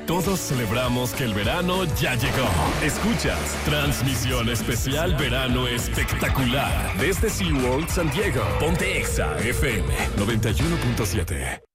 Todos celebramos que el verano ya llegó. Escuchas Transmisión Especial Verano Espectacular desde SeaWorld San Diego. Ponte Exa FM 91.7.